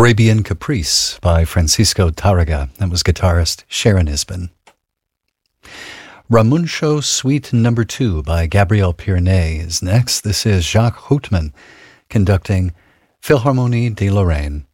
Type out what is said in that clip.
Arabian Caprice by Francisco Tárrega. That was guitarist Sharon Isbin. Ramuncio Suite No. 2 by Gabriel Pirnet is next. This is Jacques Houtman conducting Philharmonie de Lorraine.